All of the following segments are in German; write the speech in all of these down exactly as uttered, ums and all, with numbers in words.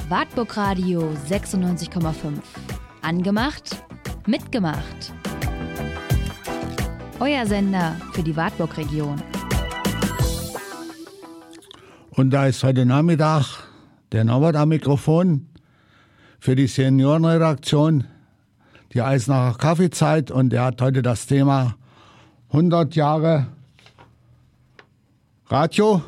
Wartburg Radio sechsundneunzig Komma fünf. Angemacht, mitgemacht. Euer Sender für die Wartburg-Region. Und da ist heute Nachmittag der Norbert am Mikrofon für die Seniorenredaktion, die Eisenacher Kaffeezeit. Und er hat heute das Thema hundert Jahre Radio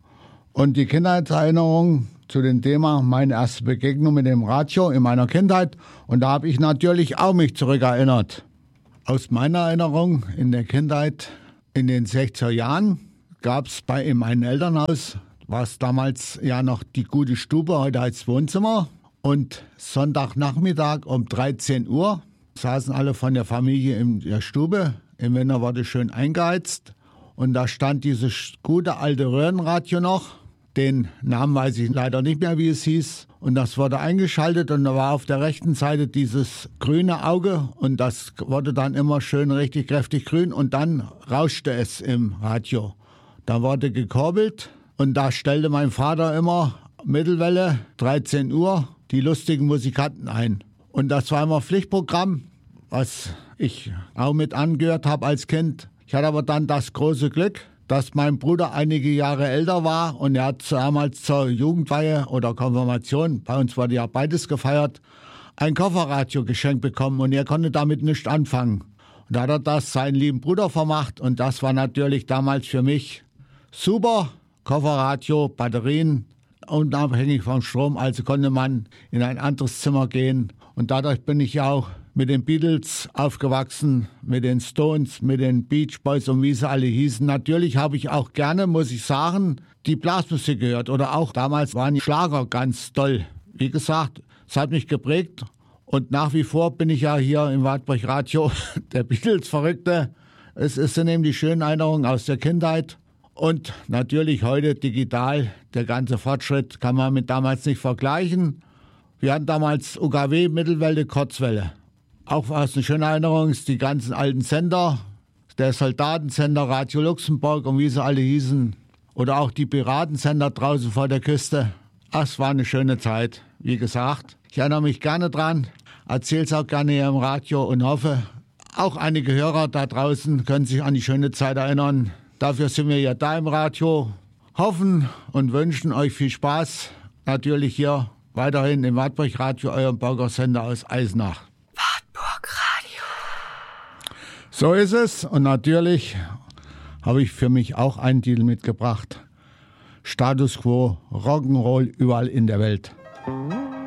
und die Kindheitserinnerung zu dem Thema meine erste Begegnung mit dem Radio in meiner Kindheit. Und da habe ich natürlich auch mich zurückerinnert. Aus meiner Erinnerung in der Kindheit in den sechziger Jahren gab es bei in meinem Elternhaus, war es damals ja noch die gute Stube, heute als Wohnzimmer. Und Sonntagnachmittag um dreizehn Uhr saßen alle von der Familie in der Stube. Im Winter wurde schön eingeheizt. Und da stand dieses gute alte Röhrenradio noch. Den Namen weiß ich leider nicht mehr, wie es hieß. Und das wurde eingeschaltet und da war auf der rechten Seite dieses grüne Auge. Und das wurde dann immer schön richtig kräftig grün. Und dann rauschte es im Radio. Da wurde gekurbelt. Und da stellte mein Vater immer Mittelwelle, dreizehn Uhr, die lustigen Musikanten ein. Und das war immer Pflichtprogramm, was ich auch mit angehört habe als Kind. Ich hatte aber dann das große Glück, dass mein Bruder einige Jahre älter war und er hat damals zur Jugendweihe oder Konfirmation, bei uns wurde ja beides gefeiert, ein Kofferradio geschenkt bekommen und er konnte damit nichts anfangen. Und da hat er das seinen lieben Bruder vermacht und das war natürlich damals für mich super. Kofferradio, Batterien, unabhängig vom Strom, also konnte man in ein anderes Zimmer gehen. Und dadurch bin ich ja auch mit den Beatles aufgewachsen, mit den Stones, mit den Beach Boys und wie sie alle hießen. Natürlich habe ich auch gerne, muss ich sagen, die Blasmusik gehört. Oder auch damals waren die Schlager ganz toll. Wie gesagt, es hat mich geprägt. Und nach wie vor bin ich ja hier im Wartburg Radio der Beatles-Verrückte. Es, es sind eben die schönen Erinnerungen aus der Kindheit. Und natürlich heute digital, der ganze Fortschritt kann man mit damals nicht vergleichen. Wir hatten damals U K W, Mittelwelle, Kurzwelle. Auch aus einer schönen Erinnerung ist die ganzen alten Sender, der Soldatensender, Radio Luxemburg und wie sie alle hießen. Oder auch die Piratensender draußen vor der Küste. Ach, es war eine schöne Zeit, wie gesagt. Ich erinnere mich gerne dran, erzähle es auch gerne hier im Radio und hoffe, auch einige Hörer da draußen können sich an die schöne Zeit erinnern. Dafür sind wir ja da im Radio. Hoffen und wünschen euch viel Spaß. Natürlich hier weiterhin im Wartburg Radio, eurem Bürgersender aus Eisenach. Wartburg Radio. So ist es. Und natürlich habe ich für mich auch einen Titel mitgebracht. Status Quo, Rock'n'Roll überall in der Welt.